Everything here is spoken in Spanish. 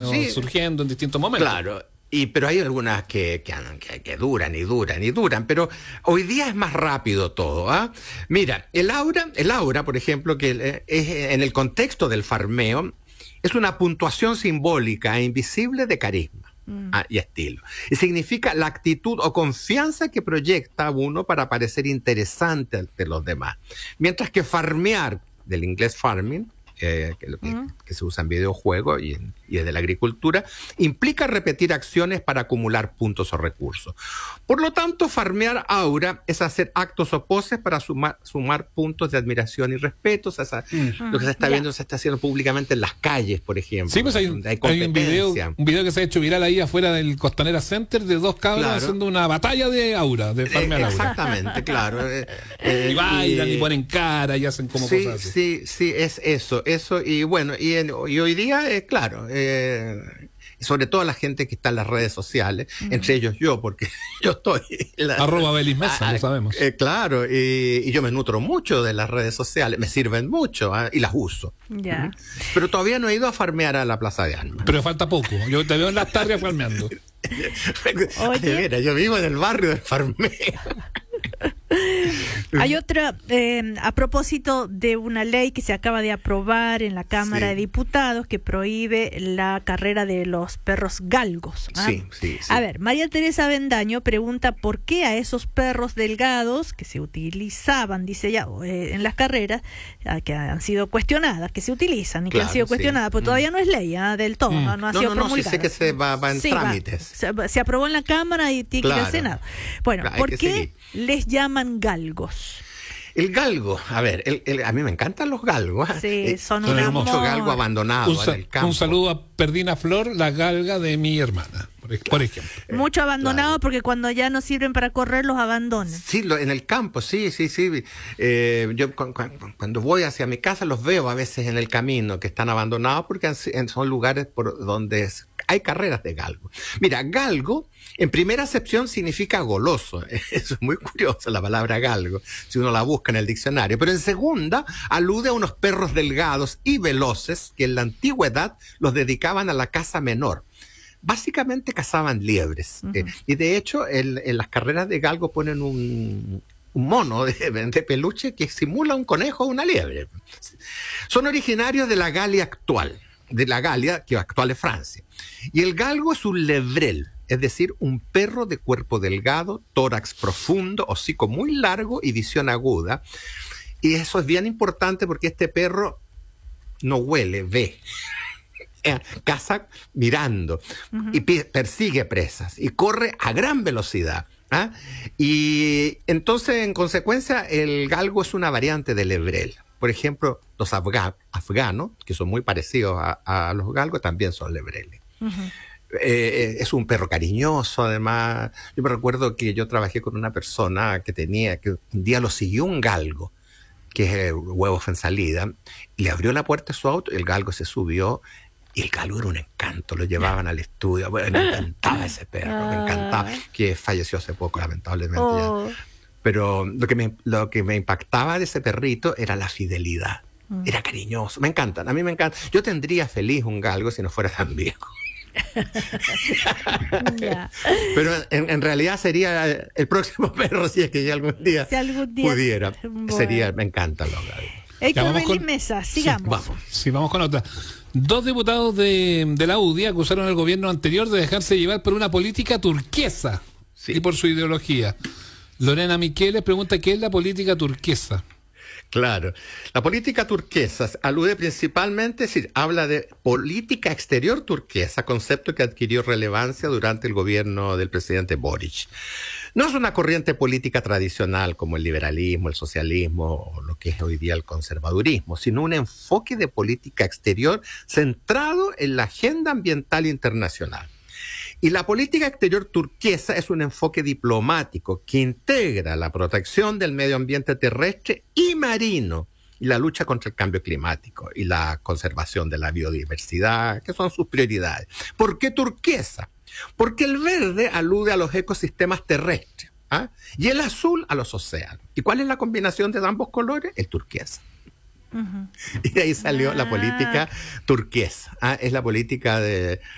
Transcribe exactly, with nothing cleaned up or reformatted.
ido sí, surgiendo en distintos momentos. Claro. Y, pero hay algunas que, que, que, que duran y duran y duran, pero hoy día es más rápido todo. ¿Ah? Mira, el aura, el aura, por ejemplo, que es en el contexto del farmeo, es una puntuación simbólica e invisible de carisma mm. ah, y estilo. Y significa la actitud o confianza que proyecta uno para parecer interesante ante los demás. Mientras que farmear, del inglés farming, Eh, que, que, uh-huh. que se usa en videojuegos y, y es de la agricultura, implica repetir acciones para acumular puntos o recursos. Por lo tanto, farmear aura es hacer actos o poses para sumar, sumar puntos de admiración y respeto. O sea, esa, uh-huh. Lo que se está viendo yeah. se está haciendo públicamente en las calles, por ejemplo. Sí, pues hay, hay, hay un, video, un video que se ha hecho viral ahí afuera del Costanera Center de dos cabros claro. haciendo una batalla de aura, de farmear eh, aura. Exactamente, claro. Eh, eh, y bailan y, y ponen cara y hacen como sí, cosas así. Sí, sí, es eso. Eso, y bueno, y, en, y hoy día, eh, claro, eh, sobre todo la gente que está en las redes sociales, uh-huh. entre ellos yo, porque yo estoy... La, Arroba Belis Mesa, ah, lo sabemos. Eh, claro, y, y yo me nutro mucho de las redes sociales, me sirven mucho ¿eh? y las uso. Yeah. Uh-huh. Pero todavía no he ido a farmear a la Plaza de Armas. Pero falta poco, yo te veo en las tardes farmeando. Oye, mira, yo vivo en el barrio del farmeo. Hay otra, eh, a propósito de una ley que se acaba de aprobar en la Cámara sí. de Diputados que prohíbe la carrera de los perros galgos. ¿Ah? Sí, sí, sí. A ver, María Teresa Avendaño pregunta por qué a esos perros delgados que se utilizaban, dice ella, eh, en las carreras, eh, que han sido cuestionadas, que se utilizan y claro, que han sido cuestionadas, sí. porque todavía no es ley ¿eh? del todo, mm. no, no ha no, sido no, no, promulgada. Sí sé que se va, va en sí, trámites. Va, se, se aprobó en la Cámara y tiene claro. que ir al Senado. Bueno, claro, ¿por qué seguir. les llaman galgos? El galgo, a ver, el, el, a mí me encantan los galgos. Sí, son un Hay mucho galgo abandonado un, sa- en el campo. Un saludo a Perdina Flor, la galga de mi hermana, por, claro. por ejemplo. Mucho abandonado claro. porque cuando ya no sirven para correr los abandonan. Sí, lo, en el campo, sí, sí, sí. Eh, yo cu- cu- cuando voy hacia mi casa los veo a veces en el camino que están abandonados porque han, son lugares por donde hay carreras de galgo. Mira, galgo en primera acepción significa goloso. Eso es muy curioso, la palabra galgo, si uno la busca en el diccionario. Pero en segunda, alude a unos perros delgados y veloces que en la antigüedad los dedicaban a la caza menor. Básicamente cazaban liebres. Uh-huh. Eh, y de hecho, en, en las carreras de galgo ponen un, un mono de, de peluche que simula un conejo o una liebre. Son originarios de la Galia actual, de la Galia, que actual es Francia. Y el galgo es un lebrel. Es decir, un perro de cuerpo delgado, tórax profundo, hocico muy largo y visión aguda. Y eso es bien importante porque este perro no huele, ve. Caza mirando uh-huh. y pi- persigue presas y corre a gran velocidad. ¿ah? Y entonces, en consecuencia, el galgo es una variante del lebrel. Por ejemplo, los afga- afganos, que son muy parecidos a, a los galgos, también son lebreles. Uh-huh. Eh, es un perro cariñoso, además. Yo me recuerdo que yo trabajé con una persona que tenía, que un día lo siguió un galgo, que es huevos en salida, y le abrió la puerta de su auto, y el galgo se subió, y el galgo era un encanto, lo llevaban al estudio. Bueno, me encantaba ese perro, me encantaba, que falleció hace poco, lamentablemente. Oh. Ya. Pero lo que, me, lo que me impactaba de ese perrito era la fidelidad. Mm. Era cariñoso, me encantan, a mí me encanta. Yo tendría feliz un galgo si no fuera tan viejo. yeah. Pero en, en realidad sería el próximo perro si es que ya algún día, si algún día pudiera. Bueno. Sería, me encantan los galgos. Héctor Belis Mesa, sigamos. Sí, vamos, sí, vamos con otra. Dos diputados de, de la U D I acusaron al gobierno anterior de dejarse llevar por una política turquesa sí. y por su ideología. Lorena Miqueles pregunta qué es la política turquesa. Claro. La política turquesa alude principalmente, es decir, habla de política exterior turquesa, concepto que adquirió relevancia durante el gobierno del presidente Boric. No es una corriente política tradicional como el liberalismo, el socialismo o lo que es hoy día el conservadurismo, sino un enfoque de política exterior centrado en la agenda ambiental internacional. Y la política exterior turquesa es un enfoque diplomático que integra la protección del medio ambiente terrestre y marino y la lucha contra el cambio climático y la conservación de la biodiversidad, que son sus prioridades. ¿Por qué turquesa? Porque el verde alude a los ecosistemas terrestres, ¿ah? y el azul a los océanos. ¿Y cuál es la combinación de ambos colores? El turquesa. Uh-huh. Y de ahí salió ah. la política turquesa. ¿ah? Es la política de